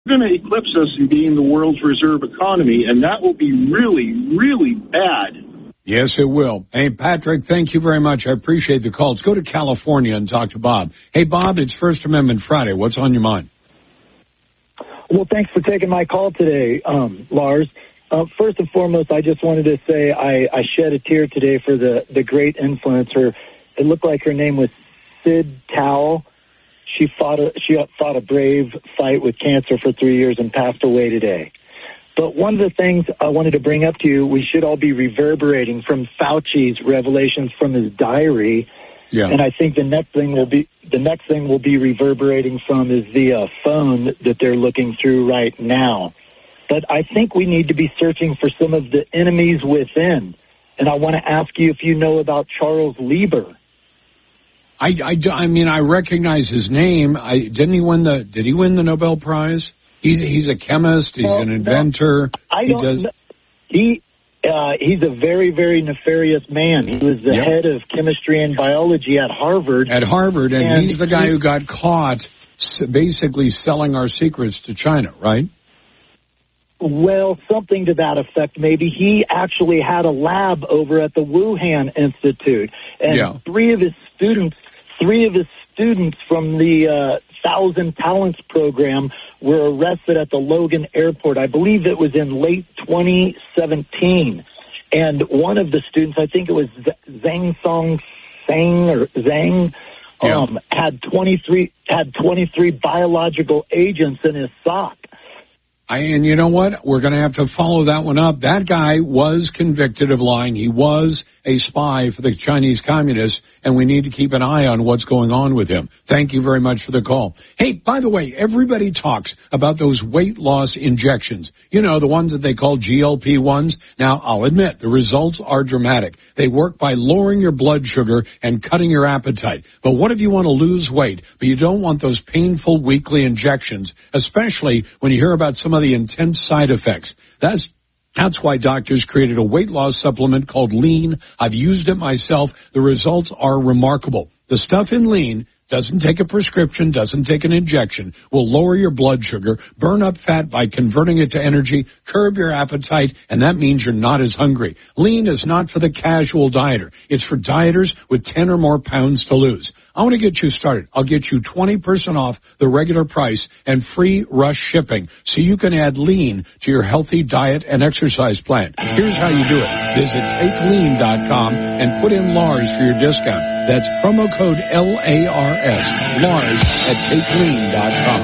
going to eclipse us in being the world's reserve economy, and that will be really, really bad. Yes, it will. Hey, Patrick, thank you very much. I appreciate the call. Let's go to California and talk to Bob. Hey, Bob, it's First Amendment Friday. What's on your mind? Well, thanks for taking my call today, Lars. First and foremost, I just wanted to say I shed a tear today for the great influencer. It looked like her name was Sid Towle. She fought a brave fight with cancer for 3 years and passed away today. But one of the things I wanted to bring up to you, we should all be reverberating from Fauci's revelations from his diary. Yeah. And I think the next thing we'll be reverberating from is the phone that they're looking through right now. But I think we need to be searching for some of the enemies within. And I want to ask you if you know about Charles Lieber. I mean, I recognize his name. Did he win the Nobel Prize? He's a chemist. He's an inventor. He's a very, very nefarious man. He was the head of chemistry and biology at Harvard. And he's the guy who got caught basically selling our secrets to China, right? Well, something to that effect, maybe. He actually had a lab over at the Wuhan Institute, and three of his students from the 1,000 Talents program were arrested at the Logan Airport. I believe it was in late 2017. And one of the students, I think it was Zhang Zhang, had 23 biological agents in his sock. And you know what? We're going to have to follow that one up. That guy was convicted of lying. He was a spy for the Chinese communists, and we need to keep an eye on what's going on with him. Thank you very much for the call. Hey, by the way, everybody talks about those weight loss injections. You know, the ones that they call GLP-1s. Now, I'll admit, the results are dramatic. They work by lowering your blood sugar and cutting your appetite. But what if you want to lose weight, but you don't want those painful weekly injections, especially when you hear about some of the intense side effects? That's why doctors created a weight loss supplement called Lean. I've used it myself. The results are remarkable. The stuff in Lean doesn't take a prescription, doesn't take an injection, will lower your blood sugar, burn up fat by converting it to energy, curb your appetite, and that means you're not as hungry. Lean is not for the casual dieter. It's for dieters with 10 or more pounds to lose. I want to get you started. I'll get you 20% off the regular price and free rush shipping so you can add Lean to your healthy diet and exercise plan. Here's how you do it. Visit TakeLean.com and put in Lars for your discount. That's promo code LARS, Lars at TakeLean.com.